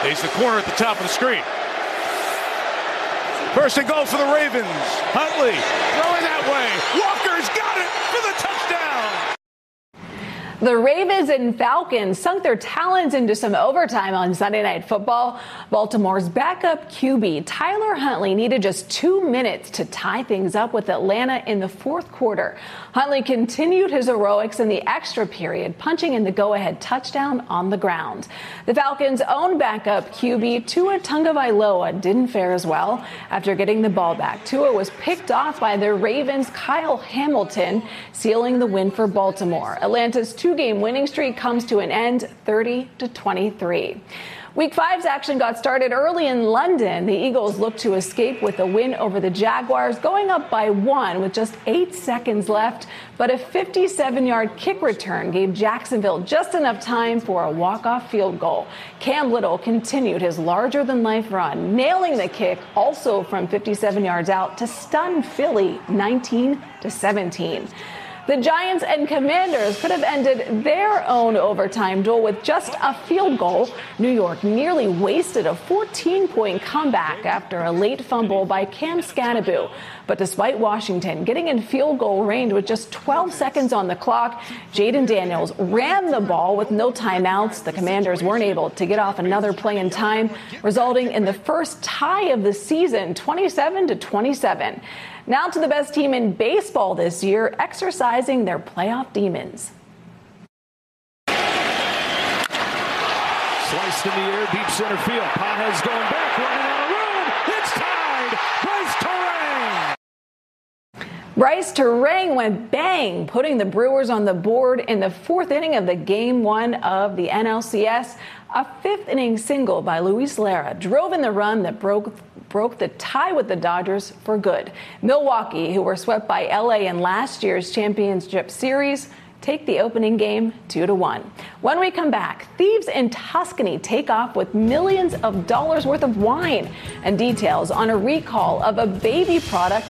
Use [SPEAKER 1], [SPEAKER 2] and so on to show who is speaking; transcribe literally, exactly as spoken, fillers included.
[SPEAKER 1] He's the corner at the top of the screen. First and goal for the Ravens. Huntley throwing that way. Walker's got it for the touchdown.
[SPEAKER 2] The Ravens and Falcons sunk their talons into some overtime on Sunday Night Football. Baltimore's backup Q B Tyler Huntley needed just two minutes to tie things up with Atlanta in the fourth quarter. Huntley continued his heroics in the extra period, punching in the go-ahead touchdown on the ground. The Falcons' own backup Q B Tua Tagovailoa didn't fare as well. After getting the ball back, Tua was picked off by the Ravens' Kyle Hamilton, sealing the win for Baltimore. Atlanta's two-game winning streak comes to an end, thirty to twenty-three. Week five's action got started early in London. The Eagles looked to escape with a win over the Jaguars, going up by one with just eight seconds left. But a fifty-seven-yard kick return gave Jacksonville just enough time for a walk-off field goal. Cam Little continued his larger-than-life run, nailing the kick also from fifty-seven yards out to stun Philly nineteen to seventeen. The Giants and Commanders could have ended their own overtime duel with just a field goal. New York nearly wasted a fourteen-point comeback after a late fumble by Cam Scannaboo. But despite Washington getting in field goal range with just twelve seconds on the clock, Jaden Daniels ran the ball with no timeouts. The Commanders weren't able to get off another play in time, resulting in the first tie of the season, twenty-seven to twenty-seven. Now to the best team in baseball this year, exercising their playoff demons.
[SPEAKER 1] Sliced in the air, deep center field. Pages going back, running out of room. It's tied. Bryce Turang.
[SPEAKER 2] Bryce Turang went bang, putting the Brewers on the board in the fourth inning of the game one of the N L C S. A fifth inning single by Luis Lara drove in the run that broke broke the tie with the Dodgers for good. Milwaukee, who were swept by L A in last year's championship series, take the opening game two to one. When we come back, thieves in Tuscany take off with millions of dollars worth of wine and details on a recall of a baby product